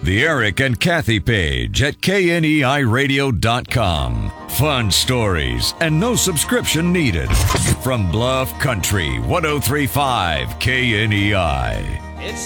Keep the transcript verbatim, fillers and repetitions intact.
The Eric and Kathy page at K N E I radio dot com. Fun stories and no subscription needed. From Bluff Country one oh three point five K N E I. It's